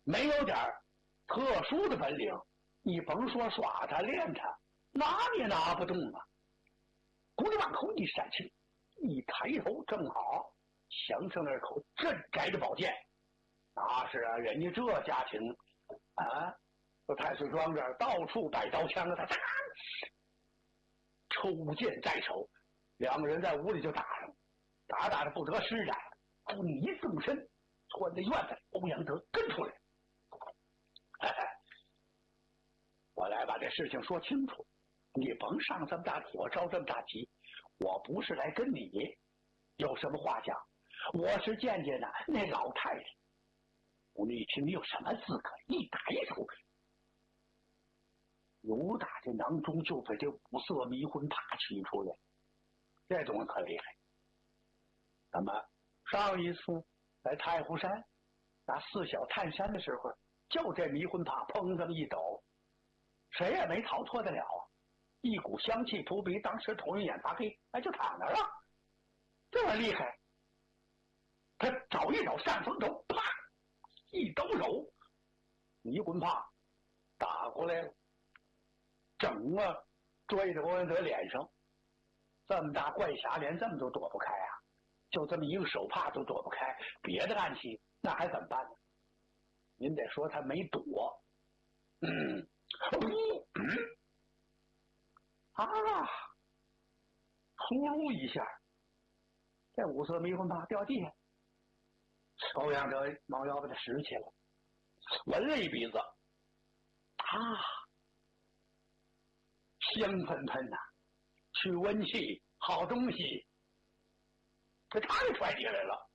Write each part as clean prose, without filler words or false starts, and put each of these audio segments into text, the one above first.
没有点特殊的本领，你甭说耍他练他，拿也拿不动啊。姑娘往后一闪去，一抬头正好降生那口正摘着宝剑。那是啊，人家这家庭啊，这太岁庄这儿到处摆刀枪啊，他抽剑在手，两个人在屋里就打上，打着不得施展，你一纵身窜在院子，欧阳德跟出来。我来把这事情说清楚，你甭上这么大火烧这么大急，我不是来跟你有什么话讲，我是见见呢那老太太。你听你有什么资格？一抬手，由打这囊中就被这五色迷魂帕取出来，这东西可厉害。那么上一次在太湖山那四小探山的时候，就这迷魂帕砰这么一抖，谁也没逃脱得了，一股香气扑鼻，当时头一眼发黑，就躺那了。这么厉害，他找一找上风头，啪一抖手，迷魂帕打过来了，整个追着欧阳德脸上，这么大怪侠连这么都躲不开啊，就这么一个手帕都躲不开，别的暗器那还怎么办呢？您得说他没躲，呼噜一下，这五色迷魂帕掉地下，欧阳德猫腰把它拾起来，闻了一鼻子，香喷喷呐，去温气，好东西，这他给揣进来了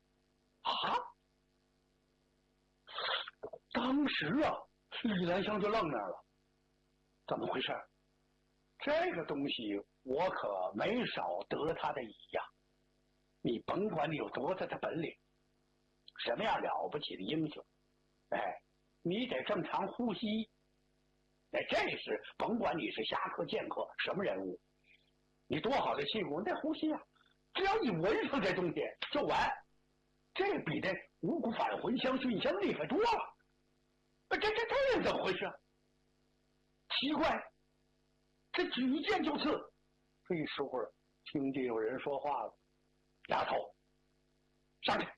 当时啊，李兰香就愣那儿了，怎么回事？这个东西我可没少得他的意呀！你甭管你有多大的本领，什么样了不起的英雄，你得正常呼吸。这是甭管你是侠客剑客什么人物，你多好的气骨，你得呼吸啊！只要一闻上这东西就完，这比这五谷返魂香熏香厉害多了。这人怎么回事？奇怪，这举剑就刺。这时候听见有人说话了：“丫头，上去。”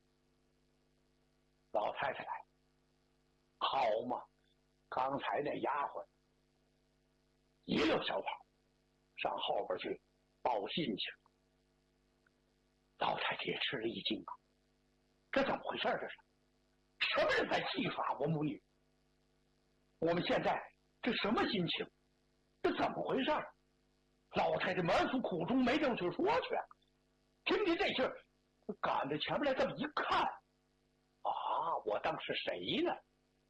老太太来，好嘛，刚才那丫鬟一溜小跑上后边去报信去了。老太太也吃了一惊啊，这怎么回事？这是什么人在戏耍我母女？我们现在这什么心情？这怎么回事？老太太满腹苦衷，没地方去说去。听见这事，赶着前面来这么一看，我当是谁呢？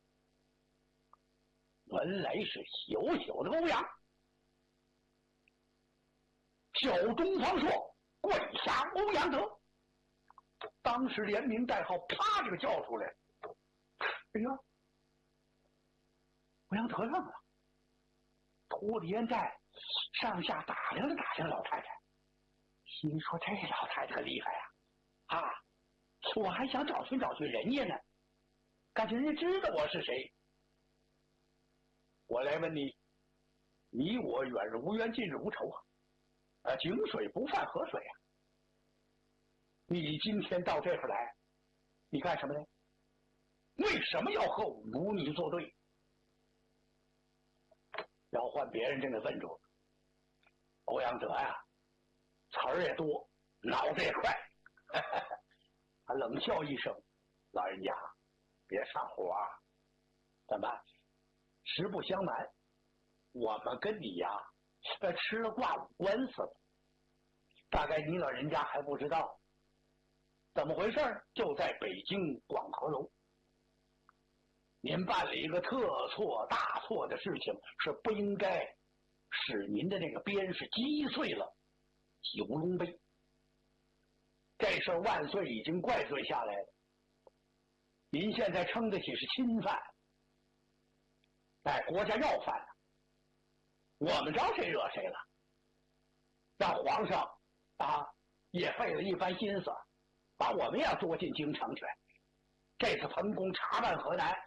原来是小小的欧阳，小东方朔，怪侠欧阳德。当时连名带号，啪就叫出来。哎呀，欧阳德愣了，脱离烟袋，上下打量了打量老太太，心说这老太太可厉害呀！我还想找寻找寻人家呢，感觉人家知道我是谁。我来问你，你我远日无冤，近日无仇啊！井水不犯河水啊！你今天到这儿来，你干什么呢？为什么要和我母女作对？要换别人真给问住了。欧阳德呀，词儿也多，脑子也快，他冷笑一声：“老人家，别上火啊！怎么？实不相瞒，我们跟你呀，吃了挂五官司了。大概你老人家还不知道，怎么回事？就在北京广和楼，您办了一个特错大错的事情，是不应该使您的那个鞭是击碎了九龙杯。这事儿万岁已经怪罪下来了，您现在称得起是侵犯，国家要犯了，我们招谁惹谁了？让皇上也费了一番心思，把我们也捉进京城去。这次彭公查办河南，